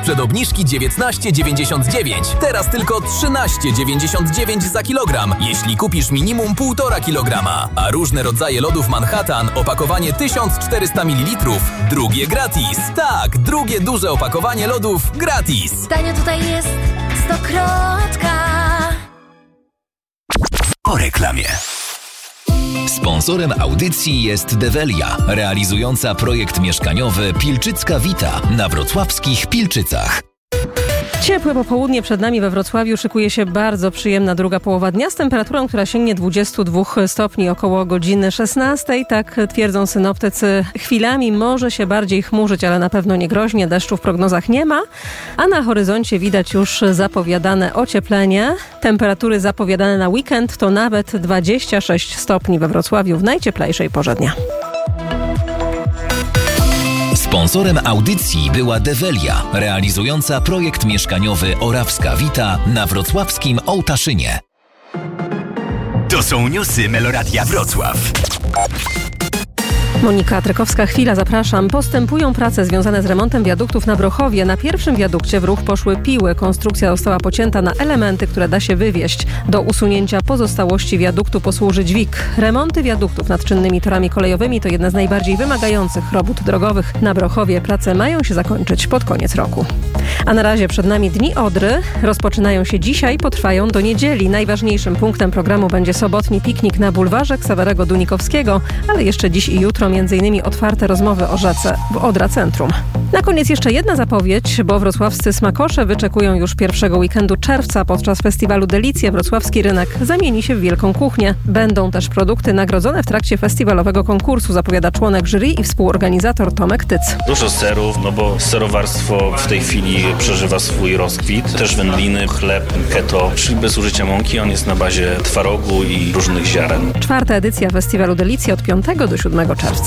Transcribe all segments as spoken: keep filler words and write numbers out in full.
przedobniżki dziewiętnaście dziewięćdziesiąt dziewięć. Teraz tylko trzynaście dziewięćdziesiąt dziewięć za kilogram, jeśli kupisz minimum półtora kilograma. A różne rodzaje lodów Manhattan, opakowanie tysiąc czterysta mililitrów, drugie gratis. Tak, drugie duże opakowanie lodów gratis. Tanio tutaj jest stokrotka. Po reklamie. Sponsorem audycji jest Develia, realizująca projekt mieszkaniowy Pilczycka Vita na wrocławskich Pilczycach. Ciepłe popołudnie przed nami we Wrocławiu, szykuje się bardzo przyjemna druga połowa dnia z temperaturą, która sięgnie dwadzieścia dwa stopni około godziny szesnastej. Tak twierdzą synoptycy. Chwilami może się bardziej chmurzyć, ale na pewno nie groźnie. Deszczu w prognozach nie ma, a na horyzoncie widać już zapowiadane ocieplenie. Temperatury zapowiadane na weekend to nawet dwadzieścia sześć stopni we Wrocławiu w najcieplejszej porze dnia. Sponsorem audycji była Develia, realizująca projekt mieszkaniowy Orawska Vita na wrocławskim Ołtaszynie. To są newsy Meloradia Wrocław. Monika Trykowska, chwila, zapraszam. Postępują prace związane z remontem wiaduktów na Brochowie. Na pierwszym wiadukcie w ruch poszły piły. Konstrukcja została pocięta na elementy, które da się wywieźć. Do usunięcia pozostałości wiaduktu posłuży dźwig. Remonty wiaduktów nad czynnymi torami kolejowymi to jedna z najbardziej wymagających robót drogowych. Na Brochowie prace mają się zakończyć pod koniec roku. A na razie przed nami Dni Odry. Rozpoczynają się dzisiaj, potrwają do niedzieli. Najważniejszym punktem programu będzie sobotni piknik na bulwarze Ksawerego Dunikowskiego, ale jeszcze dziś i jutro między innymi otwarte rozmowy o rzece w Odra Centrum. Na koniec jeszcze jedna zapowiedź, bo wrocławscy smakosze wyczekują już pierwszego weekendu czerwca. Podczas festiwalu Delicje wrocławski rynek zamieni się w wielką kuchnię. Będą też produkty nagrodzone w trakcie festiwalowego konkursu, zapowiada członek jury i współorganizator Tomek Tyc. Dużo serów, no bo serowarstwo w tej chwili przeżywa swój rozkwit. Też wędliny, chleb, keto, czyli bez użycia mąki. On jest na bazie twarogu i różnych ziaren. Czwarta edycja festiwalu Delicje od piątego do siódmego czerwca.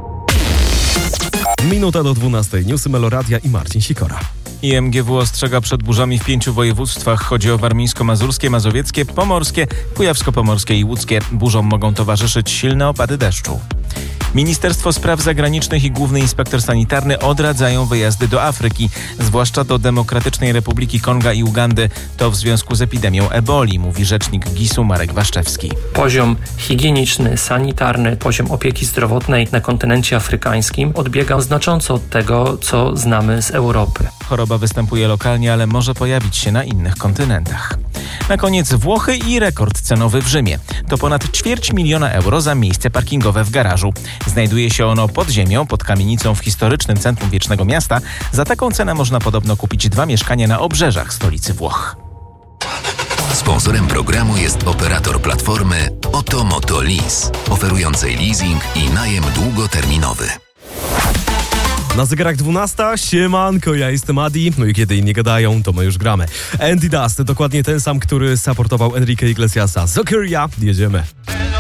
Minuta do dwunastej. Newsy Meloradia i Marcin Sikora. I M G W ostrzega przed burzami w pięciu województwach. Chodzi o warmińsko-mazurskie, mazowieckie, pomorskie, kujawsko-pomorskie i łódzkie. Burzom mogą towarzyszyć silne opady deszczu. Ministerstwo Spraw Zagranicznych i Główny Inspektor Sanitarny odradzają wyjazdy do Afryki, zwłaszcza do Demokratycznej Republiki Konga i Ugandy. To w związku z epidemią eboli, mówi rzecznik gisu Marek Waszczewski. Poziom higieniczny, sanitarny, poziom opieki zdrowotnej na kontynencie afrykańskim odbiega znacząco od tego, co znamy z Europy. Choroba występuje lokalnie, ale może pojawić się na innych kontynentach. Na koniec Włochy i rekord cenowy w Rzymie. To ponad ćwierć miliona euro za miejsce parkingowe w garażu. Znajduje się ono pod ziemią, pod kamienicą w historycznym centrum Wiecznego Miasta. Za taką cenę można podobno kupić dwa mieszkania na obrzeżach stolicy Włoch. Sponsorem programu jest operator platformy Otomoto Lease, oferującej leasing i najem długoterminowy. Na zegarach dwunasta, siemanko, ja jestem Adi, no i kiedy inni gadają, to my już gramy. Andy Dust, dokładnie ten sam, który supportował Enrique Iglesiasa. Zokeria, jedziemy.